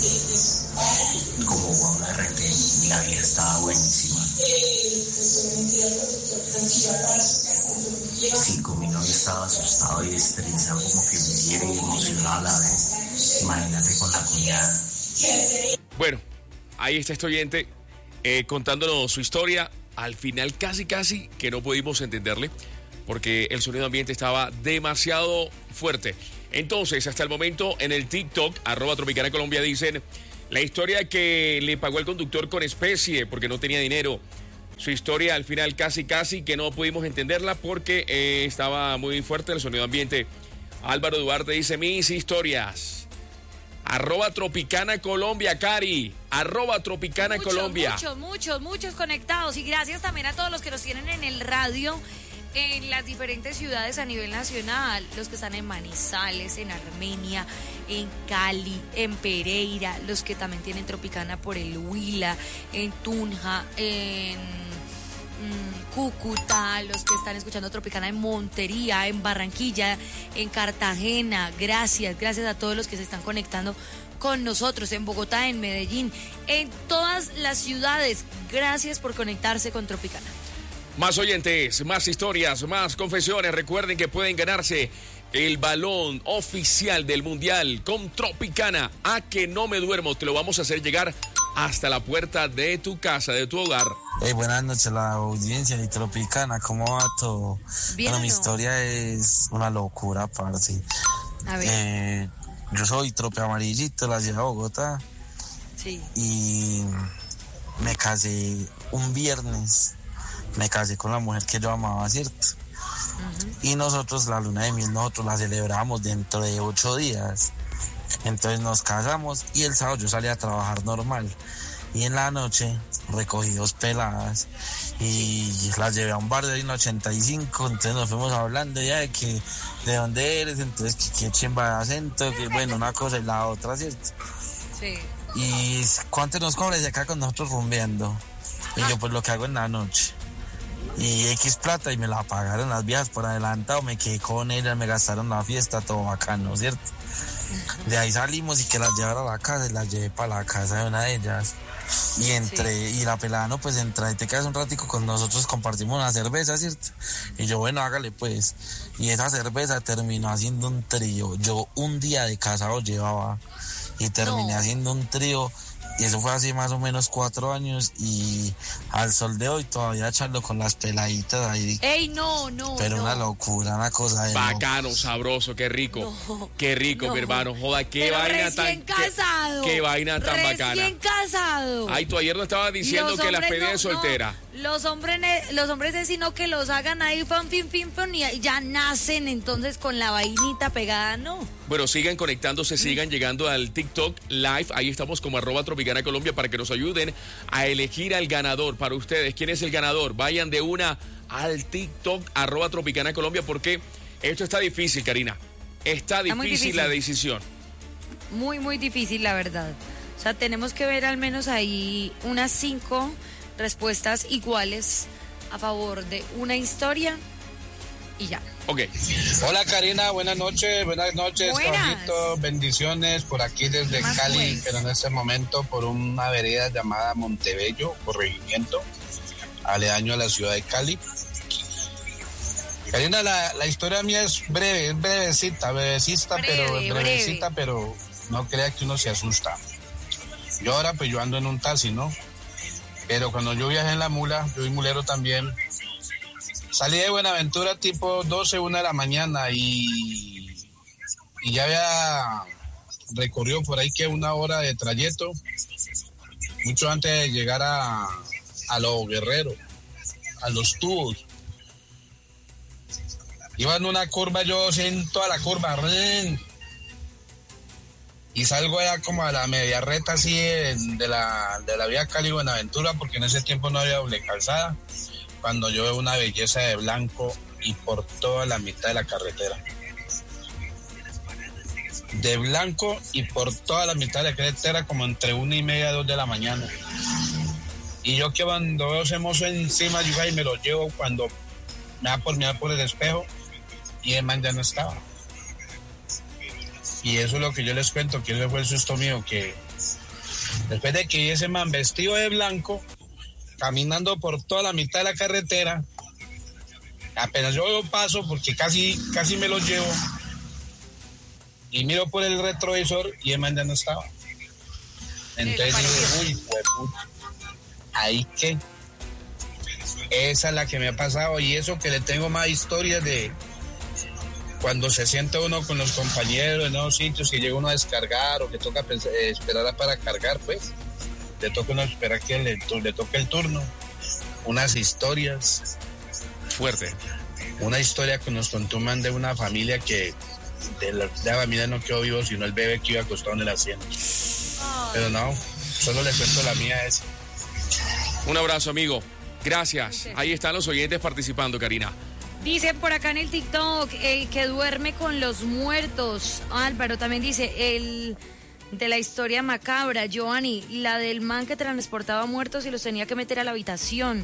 Como wow, de repente la vida estaba buenísima. Sí, con mi novio estaba asustado y estresado, como que me quiere y emocionado a la vez. Imagínate con la cuñada. Bueno, ahí está este oyente contándonos su historia. Al final casi que no pudimos entenderle porque el sonido ambiente estaba demasiado fuerte. Entonces, hasta el momento en el TikTok, @TropicanaColombia, dicen la historia que le pagó el conductor con especie porque no tenía dinero. Su historia al final casi que no pudimos entenderla porque estaba muy fuerte el sonido ambiente. Álvaro Duarte dice mis historias. @TropicanaColombia, Cari. @TropicanaColombia. Muchos conectados. Y gracias también a todos los que nos tienen en el radio en las diferentes ciudades a nivel nacional. Los que están en Manizales, en Armenia, en Cali, en Pereira. Los que también tienen Tropicana por el Huila, en Tunja, en Cúcuta, los que están escuchando Tropicana en Montería, en Barranquilla, en Cartagena. Gracias a todos los que se están conectando con nosotros en Bogotá, en Medellín, en todas las ciudades. Gracias por conectarse con Tropicana. Más oyentes, más historias, más confesiones. Recuerden que pueden ganarse el balón oficial del Mundial con Tropicana. A que no me duermo, te lo vamos a hacer llegar hasta la puerta de tu casa, de tu hogar. Buenas noches, la audiencia de Tropicana, ¿cómo va todo? Bien, bueno, mi historia es una locura, parce. A ver. Yo soy Trope Amarillito, la ciudad de Bogotá. Sí. Y me casé un viernes. Me casé con la mujer que yo amaba, ¿cierto? Uh-huh. Y nosotros la luna de miel, nosotros la celebramos dentro de 8 días. Entonces nos casamos y el sábado yo salí a trabajar normal. Y en la noche recogí 2 peladas y las llevé a un bar de ahí en 85. Entonces nos fuimos hablando ya de dónde eres, entonces que chimba de acento, que bueno, una cosa y la otra, ¿cierto? Sí. Y cuánto nos cobras acá con nosotros rumbeando. Y yo pues lo que hago en la noche. Y X plata y me la pagaron las viejas por adelantado, me quedé con ellas, me gastaron la fiesta, todo bacano, ¿cierto? De ahí salimos y que las llevara a la casa y las llevé para la casa de una de ellas. Y entré, y la pelada, no, pues entra y te quedas un ratico con nosotros, compartimos una cerveza, ¿cierto? Y yo, bueno, hágale pues. Y esa cerveza terminó haciendo un trío. Yo un día de casado llevaba y terminé haciendo un trío. Y eso fue hace más o menos 4 años y al sol de hoy todavía charlo con las peladitas ahí. ¡Ey, no! Pero una locura, una cosa de bacano, sabroso, qué rico. Qué rico, mi hermano. Joda, qué pero vaina recién tan... casado. Qué vaina tan bacana. Recién casado. Ay, tú ayer no estabas diciendo que las pedí de soltera. Los hombres es sino que los hagan ahí, y ya nacen entonces con la vainita pegada, ¿no? Bueno, sigan conectándose, sigan llegando al TikTok Live. Ahí estamos como @TropicanaColombia para que nos ayuden a elegir al ganador para ustedes. ¿Quién es el ganador? Vayan de una al TikTok @TropicanaColombia porque esto está difícil, Karina. Está difícil la decisión. Muy difícil, la verdad. O sea, tenemos que ver al menos ahí unas 5 respuestas iguales a favor de una historia y ya. Ok. Hola Karina, buenas noches, Jorgito, bendiciones por aquí desde Cali, pues. Pero en este momento por una vereda llamada Montebello, corregimiento, aledaño a la ciudad de Cali. Karina, la historia mía es brevecita, pero no crea que uno se asusta. Yo ahora pues yo ando en un taxi, ¿no? Pero cuando yo viajé en la mula, yo soy mulero también, salí de Buenaventura tipo 12, 1 de la mañana y ya había recorrido por ahí que 1 hora de trayecto, mucho antes de llegar a Los Guerreros, a Los Tubos. Iba en una curva, yo siento a la curva, y salgo allá como a la media reta así de la vía Cali-Buenaventura, porque en ese tiempo no había doble calzada, cuando yo veo una belleza de blanco y por toda la mitad de la carretera. De blanco y por toda la mitad de la carretera, como entre 1:30 y 2 de la mañana. Y yo que cuando veo ese mozo encima, yo ahí me lo llevo cuando me da por mirar por el espejo y el man ya no estaba. Y eso es lo que yo les cuento, que ese fue el susto mío, que Después de que vi ese man vestido de blanco, caminando por toda la mitad de la carretera, apenas yo lo paso porque casi me lo llevo, y miro por el retrovisor y el man ya no estaba. Entonces dije, uy, puta, ahí que esa es la que me ha pasado, y eso que le tengo más historias de cuando se siente uno con los compañeros en nuevos sitios, que llega uno a descargar o que toca esperar para cargar, pues le toca uno esperar que le toque el turno. Unas historias Fuerte. Una historia que nos contó un man de una familia que de la familia no quedó vivo, sino el bebé que iba acostado en el asiento. Pero no, solo le cuento la mía esa. Un abrazo, amigo. Gracias. Ahí están los oyentes participando, Karina. Dice por acá en el TikTok, el que duerme con los muertos. Álvaro también dice, el de la historia macabra. Giovanni, la del man que transportaba muertos y los tenía que meter a la habitación.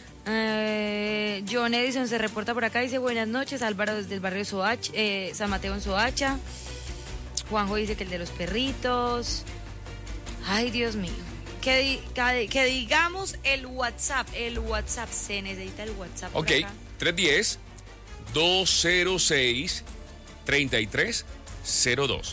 John Edison se reporta por acá, dice buenas noches. Álvaro desde el barrio Soacha, San Mateo en Soacha. Juanjo dice que el de los perritos. Ay, Dios mío. Que digamos el WhatsApp, se necesita el WhatsApp. Ok, 310-206-3302.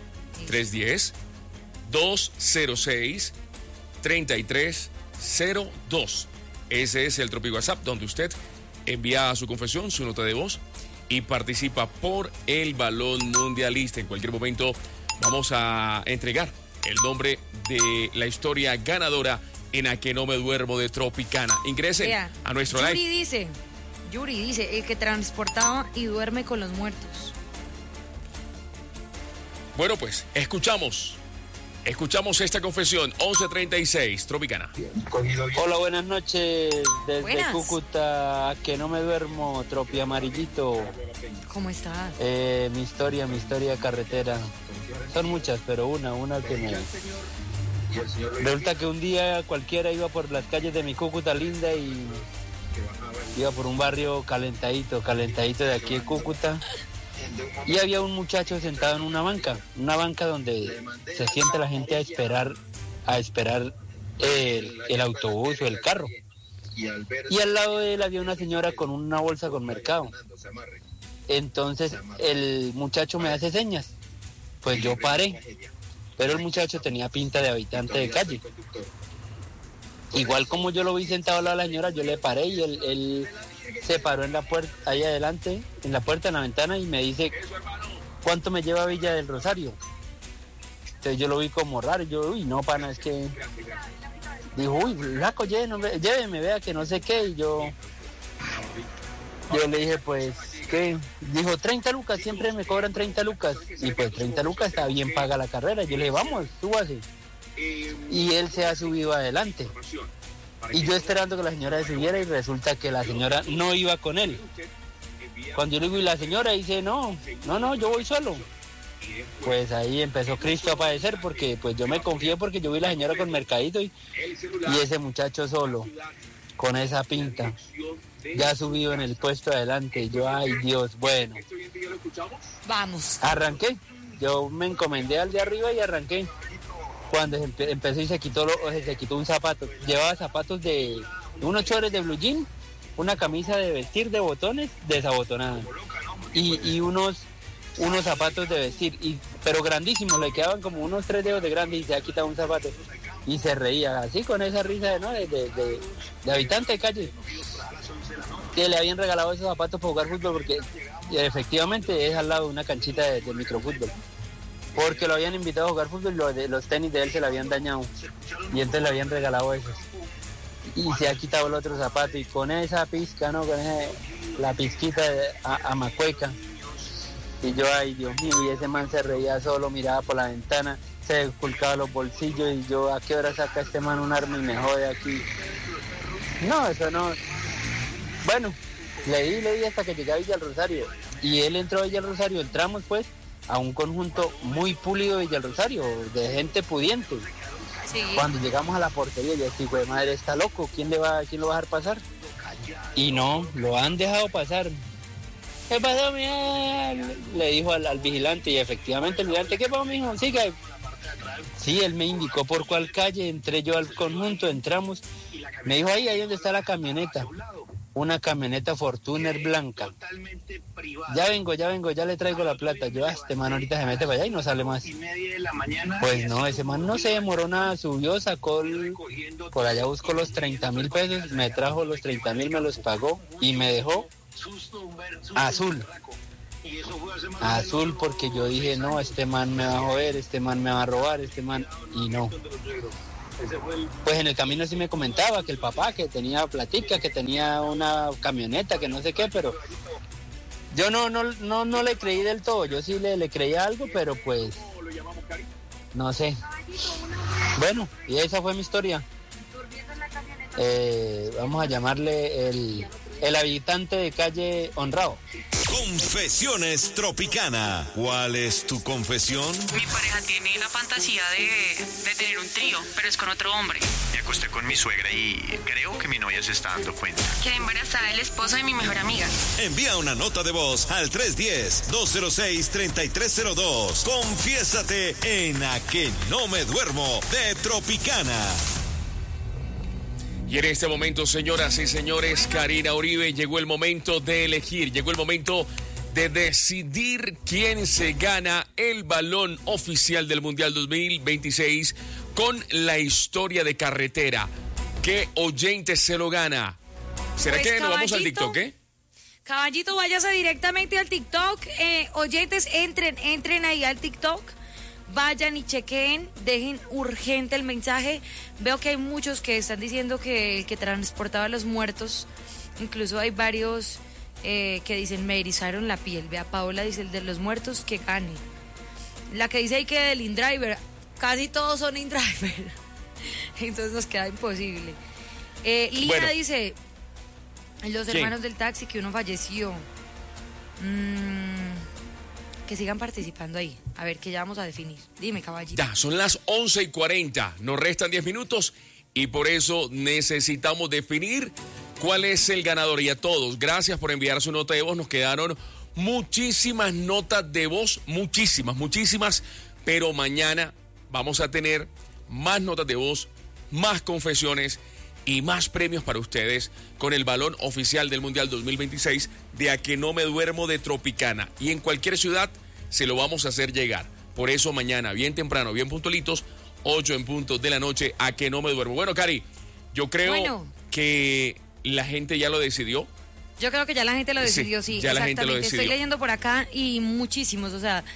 310-206-3302. Ese es el Tropi WhatsApp, donde usted envía su confesión, su nota de voz y participa por el balón mundialista. En cualquier momento vamos a entregar el nombre de la historia ganadora en A Que No Me Duermo de Tropicana. Ingresen a nuestro live. Yuri dice, el que transportaba y duerme con los muertos. Bueno, pues, escuchamos esta confesión. 11:36, Tropicana. Hola, buenas noches. Desde Buenas. Cúcuta, A Que No Me Duermo, Tropi Amarillito. ¿Cómo estás? Mi historia carretera. Son muchas, pero una que me... Resulta que un día cualquiera iba por las calles de mi Cúcuta linda y iba por un barrio calentadito de aquí de Cúcuta, y había un muchacho sentado en una banca donde se sienta la gente a esperar el autobús o el carro, y al lado de él había una señora con una bolsa con mercado. Entonces el muchacho me hace señas, pues yo paré, pero el muchacho tenía pinta de habitante de calle. Igual como yo lo vi sentado al lado de la señora, yo le paré y él se paró en la puerta, ahí adelante, en la puerta, en la ventana, y me dice, ¿cuánto me lleva a Villa del Rosario? Entonces yo lo vi como raro, yo, uy, no, pana, es que... Dijo, uy, flaco, lléveme, vea que no sé qué, y yo le dije, pues, ¿qué? Dijo, 30 lucas, siempre me cobran 30 lucas, y pues 30 lucas está bien paga la carrera. Yo le dije, vamos, súbase. Y él se ha subido adelante. Y yo esperando que la señora se subiera, y resulta que la señora no iba con él. Cuando yo le digo, y la señora dice, no, yo voy solo. Pues ahí empezó Cristo a padecer, porque pues yo me confié, porque yo vi a la señora con mercadito y ese muchacho solo, con esa pinta, ya subido en el puesto de adelante. Y yo, ay Dios, bueno. Vamos. Arranqué, yo me encomendé al de arriba y arranqué. Cuando empezó y se quitó un zapato, llevaba zapatos de unos chores de blue jean, una camisa de vestir de botones desabotonada y unos zapatos de vestir, pero grandísimos, le quedaban como unos 3 dedos de grande, y se ha quitado un zapato y se reía así con esa risa de habitante de calle, que le habían regalado esos zapatos para jugar fútbol, porque efectivamente es al lado de una canchita de microfútbol. Porque lo habían invitado a jugar fútbol y los tenis de él se le habían dañado. Y entonces le habían regalado esos. Y se ha quitado el otro zapato. Y con esa pizca, ¿no? Con la pizquita a macueca. Y yo, ay Dios mío, y ese man se reía solo, miraba por la ventana, se desculcaba los bolsillos. Y yo, ¿a qué hora saca este man un arma y me jode aquí? No, eso no. Bueno, leí hasta que llegué a Villa del Rosario. Y él entró a Villa del Rosario, entramos pues a un conjunto muy pulido de Villa del Rosario, de gente pudiente. Sí. Cuando llegamos a la portería, yo dije, güey, madre, está loco, ¿quién lo va a dejar pasar? Y no, lo han dejado pasar. ¿Qué pasó, mijo? Le dijo al vigilante, y efectivamente el vigilante, ¿qué pasó, mijo? Siga. Sí, él me indicó por cuál calle, entré yo al conjunto, entramos. Me dijo, ahí donde está la camioneta. Una camioneta Fortuner blanca. Ya vengo, ya le traigo la plata. Yo, este man ahorita se mete para allá y no sale más. Pues no, ese man no se demoró nada, subió, sacó, por allá buscó los 30.000 pesos, me trajo los 30.000, me los pagó y me dejó azul. Azul, porque yo dije, no, este man me va a joder, este man me va a robar, este man, y no. Pues en el camino sí me comentaba que el papá, que tenía platica, que tenía una camioneta, que no sé qué, pero yo no le creí del todo. Yo sí le creí algo, pero pues no sé. Bueno, y esa fue mi historia. Vamos a llamarle el habitante de calle Honrado. Confesiones Tropicana. ¿Cuál es tu confesión? Mi pareja tiene la fantasía de tener un trío, pero es con otro hombre. Me acosté con mi suegra y creo que mi novia se está dando cuenta. Quedé embarazada del esposo de mi mejor amiga. Envía una nota de voz al 310-206-3302. Confiésate en A Que No Me Duermo de Tropicana. Y en este momento, señoras y señores, Karina Uribe, llegó el momento de elegir, llegó el momento de decidir quién se gana el balón oficial del Mundial 2026 con la historia de carretera. ¿Qué oyente se lo gana? ¿Será Pues, que nos vamos al Caballito, TikTok, Caballito, váyase directamente al TikTok. Oyentes, entren ahí al TikTok. Vayan y chequeen, dejen urgente el mensaje. Veo que hay muchos que están diciendo que el que transportaba a los muertos, incluso hay varios que dicen, me erizaron la piel. Vea, Paola dice, el de los muertos, que gane. La que dice ahí que el InDriver, casi todos son InDriver. Entonces nos queda imposible. Lina Bueno. dice, los ¿Quién? hermanos del taxi, que uno falleció. Que sigan participando ahí. A ver, que ya vamos a definir. Dime, caballito. Ya, son las 11:40. Nos restan 10 minutos y por eso necesitamos definir cuál es el ganador. Y a todos, gracias por enviar su nota de voz. Nos quedaron muchísimas notas de voz, muchísimas. Pero mañana vamos a tener más notas de voz, más confesiones y más premios para ustedes con el balón oficial del Mundial 2026 de A Que No Me Duermo de Tropicana. Y en cualquier ciudad se lo vamos a hacer llegar. Por eso mañana, bien temprano, bien puntualitos, 8 en punto de la noche, A Que No Me Duermo. Bueno, Cari, yo creo que la gente ya lo decidió. Yo creo que ya la gente lo decidió, sí. Ya la gente lo decidió. Estoy leyendo por acá y muchísimos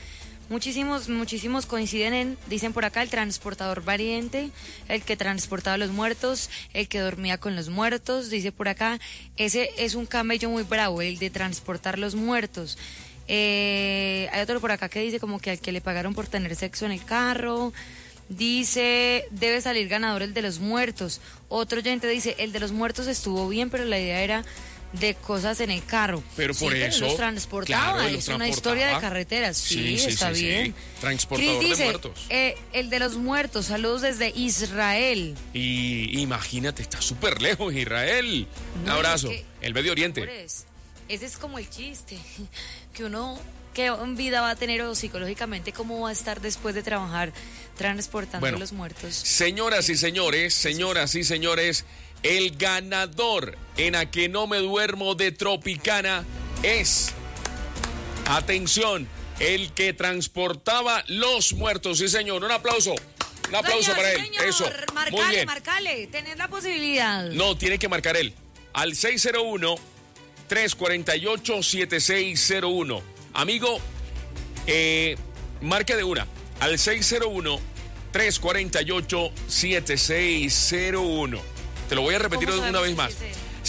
coinciden dicen por acá, el transportador valiente, el que transportaba a los muertos, el que dormía con los muertos, dice por acá, ese es un camello muy bravo, el de transportar los muertos. Hay otro por acá que dice como que al que le pagaron por tener sexo en el carro. Dice, debe salir ganador el de los muertos. Otro oyente dice, el de los muertos estuvo bien, pero la idea era de cosas en el carro. Pero por eso los transportaba, claro, es una historia de carreteras. Sí, está bien. Transportador Chris dice, de muertos. El de los muertos, saludos desde Israel. Y imagínate, está súper lejos Israel. Un abrazo. El Medio Oriente. Ese es como el chiste, que uno, qué vida va a tener o psicológicamente cómo va a estar después de trabajar transportando a los muertos. Señoras y señores, el ganador en A Que No Me Duermo de Tropicana es, atención, el que transportaba los muertos. Sí, señor, un aplauso. Un aplauso para él. Señor, Eso. Muy bien. Marcale, tenés la posibilidad. No, tiene que marcar él. Al 601-348-7601. Amigo, marque de una. Al 601-348-7601. Te lo voy a repetir una vez más.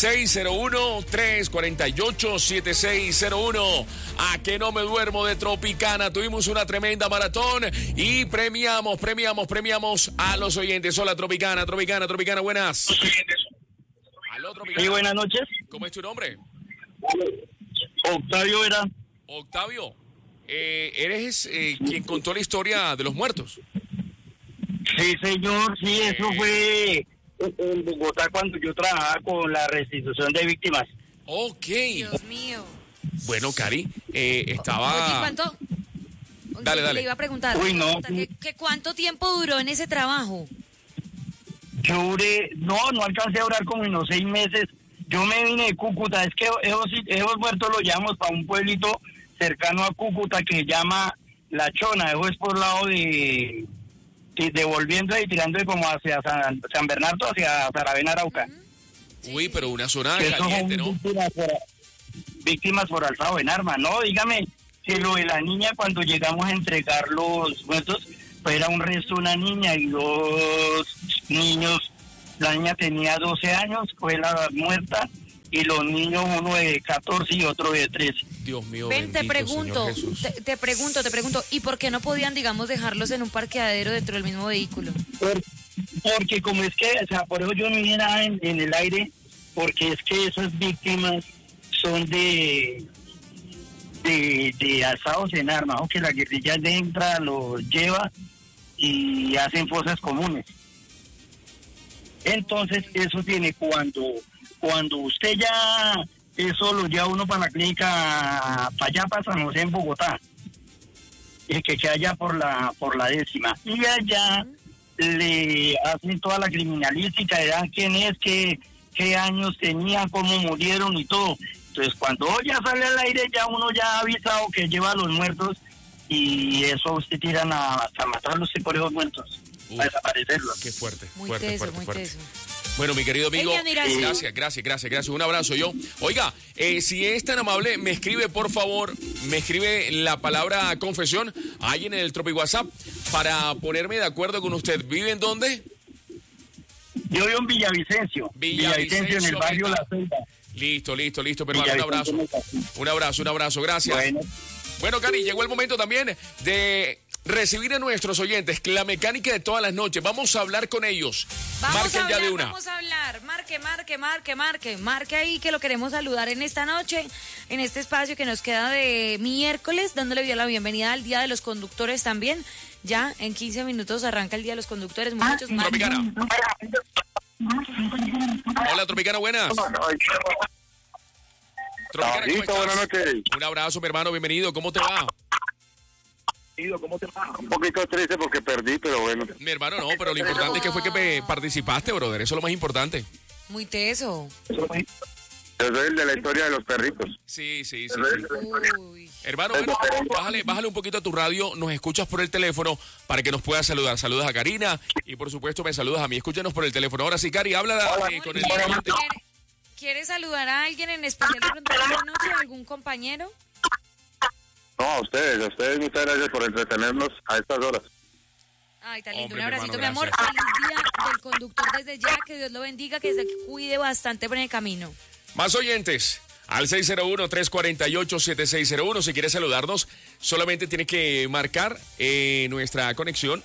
601-348-7601. A Que No Me Duermo de Tropicana. Tuvimos una tremenda maratón y premiamos a los oyentes. Hola, Tropicana, buenas. Aló, Tropicana. Sí, buenas noches. ¿Cómo es tu nombre? Octavio era. Octavio, ¿eres quien contó la historia de los muertos? Sí, señor, sí, eso fue en Bogotá cuando yo trabajaba con la restitución de víctimas. Ok. Dios mío. Bueno, Cari, estaba... Dale. Le iba a preguntar. Uy, no. ¿Que cuánto tiempo duró en ese trabajo? Yo duré, no alcancé a durar como unos 6 meses. Yo me vine de Cúcuta, es que esos muertos los llevamos para un pueblito cercano a Cúcuta que se llama La Chona. Eso es por lado de volviendo y tirando como hacia San Bernardo, hacia Saravena, Arauca. Uy, pero una zona caliente, ¿no? Víctimas por alzado en arma, ¿no? Dígame, que lo de la niña cuando llegamos a entregar los muertos, pues era un resto de una niña y 2 niños. La niña tenía 12 años, fue la muerta, y los niños, uno de 14 y otro de 13. Dios mío, Ven, bendito, te pregunto, Señor Jesús. te pregunto, ¿y por qué no podían, digamos, dejarlos en un parqueadero dentro del mismo vehículo? Porque como es que, o sea, por eso yo no vine nada en el aire, porque es que esas víctimas son de alzados en armas, o que la guerrilla entra, los lleva y hacen fosas comunes. Entonces eso tiene cuando usted ya eso lo lleva uno para la clínica, para allá para San José en Bogotá, el que queda allá por la 10ª, y allá le hacen toda la criminalística, le dan quién es, qué años tenían, cómo murieron y todo. Entonces cuando ya sale al aire, ya uno ya ha avisado que lleva a los muertos, y eso usted tiran hasta matarlos por esos muertos, a desaparecerlos. Qué fuerte, Muy fuerte. teso. Bueno, mi querido amigo, gracias. Un abrazo yo. Oiga, si es tan amable, me escribe, por favor, la palabra confesión ahí en el Tropi WhatsApp para ponerme de acuerdo con usted. ¿Vive en dónde? Yo vivo en Villavicencio. Villavicencio, en el barrio La Selva. Listo, pero un abrazo, gracias. Bueno, Cari, llegó el momento también de recibir a nuestros oyentes, la mecánica de todas las noches. Vamos a hablar con ellos. Vamos a hablar. Marque ahí que lo queremos saludar en esta noche, en este espacio que nos queda de miércoles, dándole la bienvenida al Día de los Conductores también. Ya en 15 minutos arranca el Día de los Conductores. Muchos más. Tropicana. Hola, Tropicana, buenas. Tropicana, ¿cómo estás? Buenas noches. Un abrazo, mi hermano, bienvenido. ¿Cómo te va? Un poquito triste porque perdí, pero bueno. Mi hermano, no, pero lo importante es que fue que participaste, brother. Eso es lo más importante. Muy teso. Yo soy el de la historia de los perritos. Sí. Uy. Hermano, bueno, bájale un poquito a tu radio. Nos escuchas por el teléfono para que nos puedas saludar. Saludas a Karina y, por supuesto, me saludas a mí. Escúchanos por el teléfono. Ahora sí, Cari, habla con el oyente. ¿Quieres saludar a alguien en especial durante la noche? ¿Algún compañero? No, a ustedes, muchas gracias por entretenernos a estas horas. Ay, tan lindo. Hombre, Un abracito, mi hermano, amor. Feliz día del conductor desde ya. Que Dios lo bendiga, que se cuide bastante por el camino. Más oyentes. Al 601-348-7601. Si quieres saludarnos, solamente tienes que marcar nuestra conexión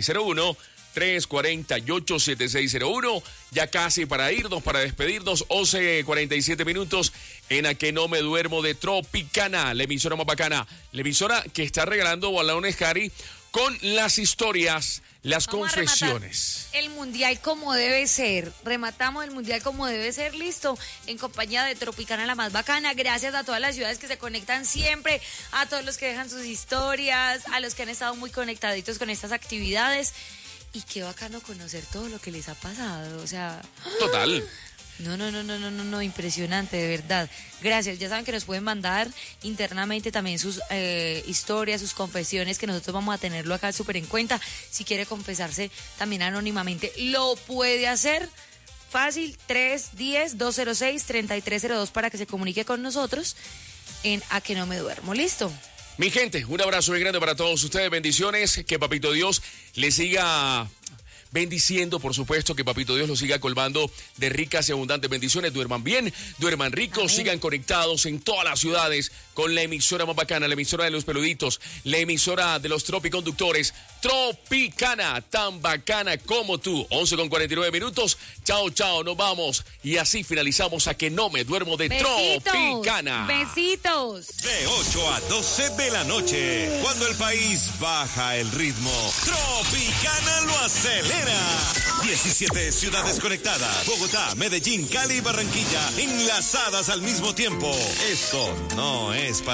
601-348-7601. Ya casi para irnos, para despedirnos. 11:47 minutos en A Que No Me Duermo de Tropicana, la emisora más bacana. La emisora que está regalando balones, Cari, con las historias, las confesiones. El mundial como debe ser. Rematamos el mundial como debe ser, listo. En compañía de Tropicana, la más bacana. Gracias a todas las ciudades que se conectan siempre, a todos los que dejan sus historias, a los que han estado muy conectaditos con estas actividades. Y qué bacano conocer todo lo que les ha pasado. O sea, total. No, impresionante, de verdad. Gracias, ya saben que nos pueden mandar internamente también sus historias, sus confesiones, que nosotros vamos a tenerlo acá súper en cuenta. Si quiere confesarse también anónimamente, lo puede hacer. Fácil, 310-206-3302 para que se comunique con nosotros en A Que No Me Duermo. ¿Listo? Mi gente, un abrazo muy grande para todos ustedes. Bendiciones, que Papito Dios les siga bendiciendo, por supuesto, que Papito Dios los siga colmando de ricas y abundantes bendiciones. Duerman bien, duerman ricos, amén. Sigan conectados en todas las ciudades con la emisora más bacana, la emisora de los peluditos, la emisora de los tropiconductores, Tropicana, tan bacana como tú. 11:49 minutos. Chao, nos vamos. Y así finalizamos A Que No Me Duermo de Tropicana. Besitos. De 8 a 12 de la noche, cuando el país baja el ritmo, Tropicana lo acelera. 17 ciudades conectadas. Bogotá, Medellín, Cali y Barranquilla enlazadas al mismo tiempo. Esto no es para